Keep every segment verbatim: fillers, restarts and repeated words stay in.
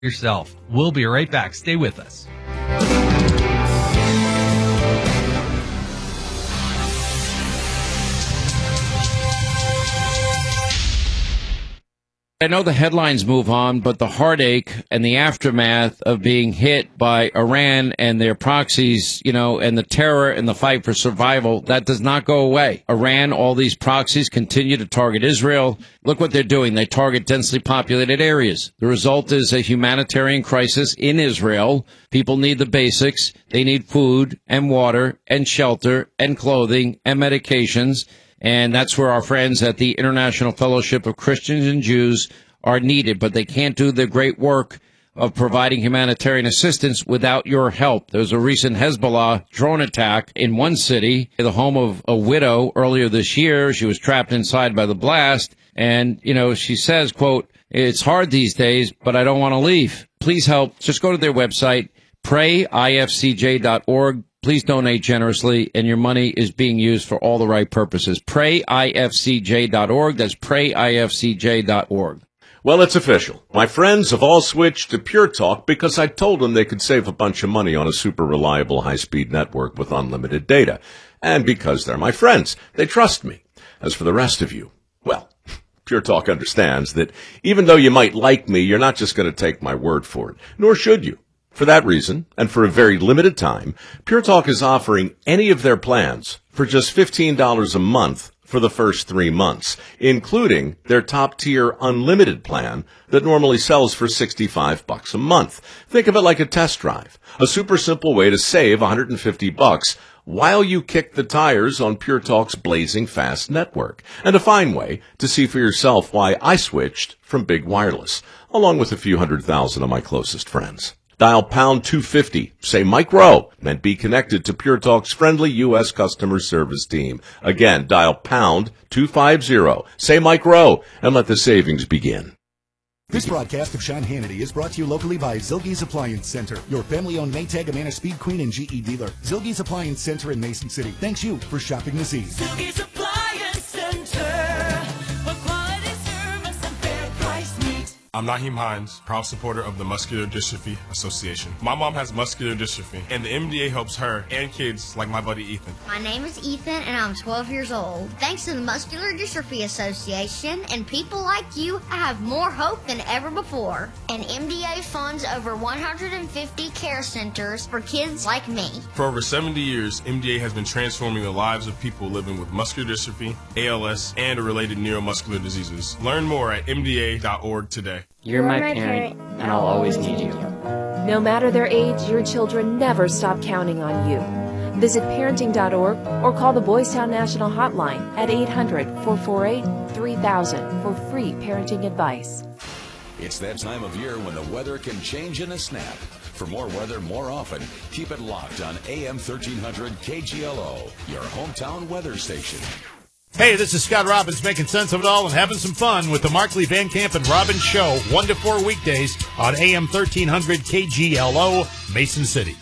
yourself. We'll be right back. Stay with us. I know the headlines move on, but the heartache and the aftermath of being hit by Iran and their proxies, you know, and the terror and the fight for survival, that does not go away. Iran, all these proxies continue to target Israel. Look what they're doing. They target densely populated areas. The result is a humanitarian crisis in Israel. People need the basics. They need food and water and shelter and clothing and medications. And that's where our friends at the International Fellowship of Christians and Jews are needed. But they can't do the great work of providing humanitarian assistance without your help. There was a recent Hezbollah drone attack in one city, the home of a widow earlier this year. She was trapped inside by the blast. And, you know, she says, quote, "It's hard these days, but I don't want to leave. Please help." Just go to their website, pray I F C J dot org. Please donate generously, and your money is being used for all the right purposes. pray I F C J dot org. That's pray I F C J dot org. Well, it's official. My friends have all switched to Pure Talk because I told them they could save a bunch of money on a super reliable high-speed network with unlimited data. And because they're my friends, they trust me. As for the rest of you, well, Pure Talk understands that even though you might like me, you're not just going to take my word for it, nor should you. For that reason, and for a very limited time, Pure Talk is offering any of their plans for just fifteen dollars a month for the first three months, including their top-tier unlimited plan that normally sells for sixty-five bucks a month. Think of it like a test drive, a super simple way to save one hundred fifty bucks while you kick the tires on Pure Talk's blazing fast network, and a fine way to see for yourself why I switched from big wireless, along with a few hundred thousand of my closest friends. Dial pound two fifty, say Mike Rowe, and be connected to Pure Talk's friendly U S customer service team. Again, dial pound two fifty, say Mike Rowe, and let the savings begin. This broadcast of Sean Hannity is brought to you locally by Zilge's Appliance Center, your family-owned Maytag, Amana Speed Queen, and G E dealer. Zilge's Appliance Center in Mason City. Thanks you for shopping this season. Zilge's Appliance Center, for quality service and fair price meet. I'm Naheem Hines, proud supporter of the Muscular Dystrophy Association. My mom has muscular dystrophy, and the M D A helps her and kids like my buddy Ethan. My name is Ethan, and I'm twelve years old. Thanks to the Muscular Dystrophy Association and people like you, I have more hope than ever before. And M D A funds over one hundred fifty care centers for kids like me. For over seventy years, M D A has been transforming the lives of people living with muscular dystrophy, A L S, and related neuromuscular diseases. Learn more at M D A dot org today. You're my parent, and I'll always need you. No matter their age, your children never stop counting on you. Visit parenting dot org or call the Boys Town National Hotline at eight hundred, four four eight, three thousand for free parenting advice. It's that time of year when the weather can change in a snap. For more weather more often, keep it locked on A M thirteen hundred K G L O, your hometown weather station. Hey, this is Scott Robbins making sense of it all and having some fun with the Markley, Van Camp, and Robbins Show, one to four weekdays on A M thirteen hundred K G L O, Mason City.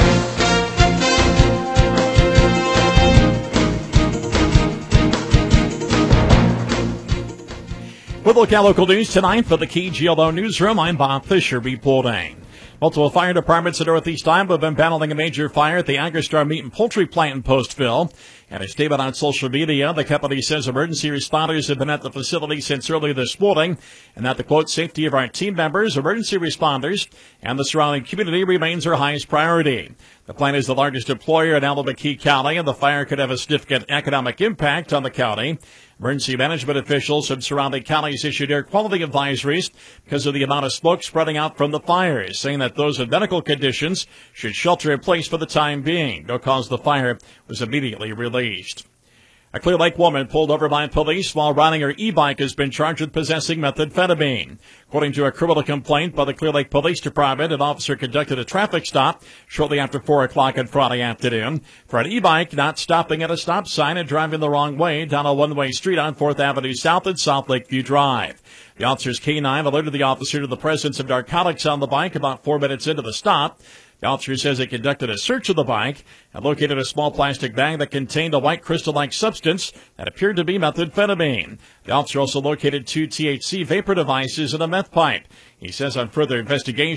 With local local news tonight for the K G L O Newsroom, I'm Bob Fisher reporting. Multiple fire departments in Northeast Iowa have been battling a major fire at the Agristar Meat and Poultry Plant in Postville. And a statement on social media, the company says emergency responders have been at the facility since early this morning, and that the, quote, safety of our team members, emergency responders, and the surrounding community remains our highest priority. The plant is the largest employer in Albuquerque County, and the fire could have a significant economic impact on the county. Emergency management officials from surrounding counties issued air quality advisories because of the amount of smoke spreading out from the fires, saying that those with medical conditions should shelter in place for the time being. No cause of the fire was immediately released. A Clear Lake woman pulled over by police while riding her e-bike has been charged with possessing methamphetamine. According to a criminal complaint by the Clear Lake Police Department, an officer conducted a traffic stop shortly after four o'clock on Friday afternoon for an e-bike not stopping at a stop sign and driving the wrong way down a one-way street on fourth Avenue South and South Lakeview Drive. The officer's K nine alerted the officer to the presence of narcotics on the bike about four minutes into the stop. The officer says they conducted a search of the bike and located a small plastic bag that contained a white crystal-like substance that appeared to be methamphetamine. The officer also located two T H C vapor devices and a meth pipe. He says on further investigation,